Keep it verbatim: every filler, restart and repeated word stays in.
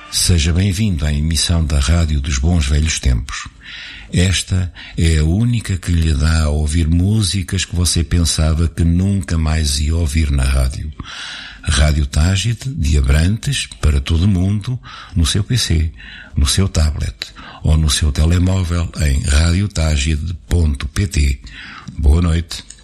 Seja bem-vindo à emissão da Rádio dos Bons Velhos Tempos. Esta é a única que lhe dá a ouvir músicas que você pensava que nunca mais ia ouvir na rádio. Rádio Tágide de Abrantes para todo o mundo, no seu P C, no seu tablet ou no seu telemóvel em rádio tágide ponto pt. Boa noite.